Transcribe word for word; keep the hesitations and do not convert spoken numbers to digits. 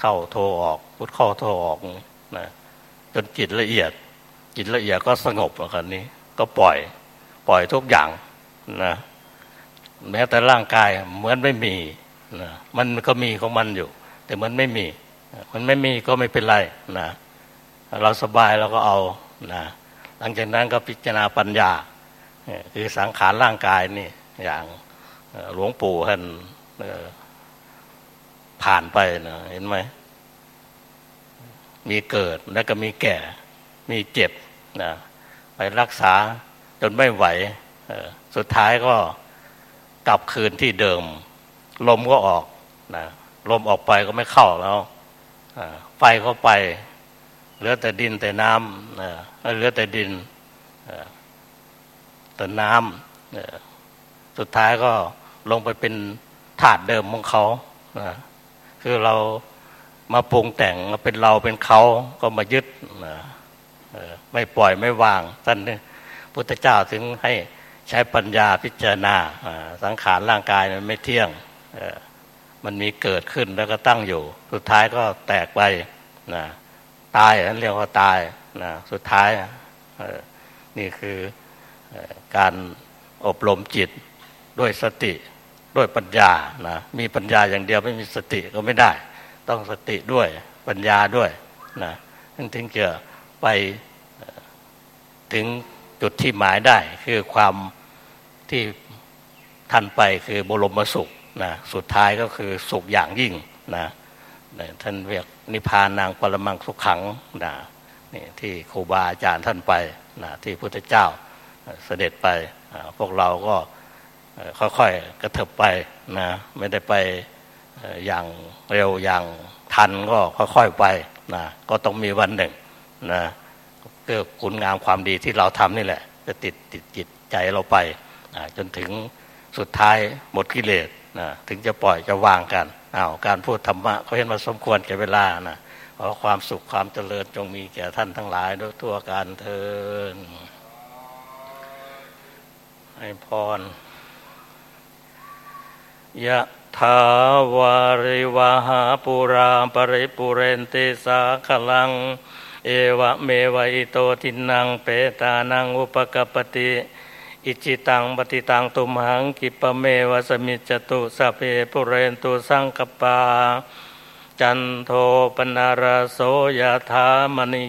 เข้าโทออกพุทเข้าโทออกนะจนจิตละเอียดจิตละเอียดก็สงบแล้วคราวนี้ก็ปล่อยปล่อยทุกอย่างนะแม้แต่ร่างกายเหมือนไม่มีนะมันก็มีของมันอยู่แต่มันไม่มีมันไม่มีก็ไม่เป็นไรนะเราสบายเราก็เอานะหลังจากนั้นก็พิจารณาปัญญาคือสังขารร่างกายนี่อย่างหลวงปู่ท่านผ่านไปนะเห็นไหมมีเกิดแล้วก็มีแก่มีเจ็บนะไปรักษาจนไม่ไหวสุดท้ายก็กลับคืนที่เดิมลมก็ออกนะลมออกไปก็ไม่เข้าแล้วไฟก็ไปเหลือแต่ดินแต่น้ำนะเหลือแต่ดินแต่น้ำสุดท้ายก็ลงไปเป็นธาตุเดิมของเขานะคือเรามาปรุงแต่งเป็นเราเป็นเขาก็มายึดนะไม่ปล่อยไม่วางท่านพุทธเจ้าถึงให้ใช้ปัญญาพิจารณาสังขารร่างกายมันไม่เที่ยงมันมีเกิดขึ้นแล้วก็ตั้งอยู่สุดท้ายก็แตกไปนะตายนั่นเรียกว่าตายนะสุดท้ายนี่คือการอบรมจิตด้วยสติด้วยปัญญานะมีปัญญาอย่างเดียวไม่มีสติก็ไม่ได้ต้องสติด้วยปัญญาด้วยนะถึงจะไปถึงจุดที่หมายได้คือความที่ท่านไปคือบรมสุขนะสุดท้ายก็คือสุขอย่างยิ่งนะท่านเรียกนิพพานังปรมังสุขขังนะนี่ที่ครูบาอาจารย์ท่านไปนะที่พุทธเจ้าเสด็จไปพวกเราก็ค่อยๆกระเถิบไปนะไม่ได้ไปอย่างเร็วอย่างทันก็ค่อยๆไปนะก็ต้องมีวันหนึ่งนะเพื่อคุณงามความดีที่เราทำนี่แหละจะติดติดจิตใจเราไปนะจนถึงสุดท้ายหมดกิเลสนะถึงจะปล่อยจะวางกันอ้าวการพูดธรรมะเขาเห็นมาสมควรแก่เวลานะขอความสุขความเจริญจงมีแก่ท่านทั้งหลายโดยทั่วกันเถิดให้พรยะถาวาริวหาปุราปริปุเรนติสาคลังเอวะเมวะอิโตทินังเปตานังอุปกปติอิจิตังปฏิตังตุมหังกิปะเมวะสมิจจตุสัพเพปุเรนตุสังกปาจันโทปนาราโสยถามณิ